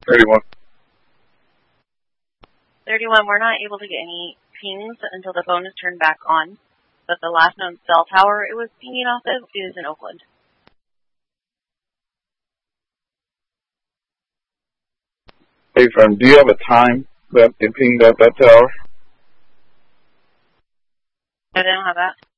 31. 31, we're not able to get any pings until the phone is turned back on. But the last known cell tower it was pinging off of is in Oakland. Hey, friend, do you have a time that it pinged at that tower? I don't have that.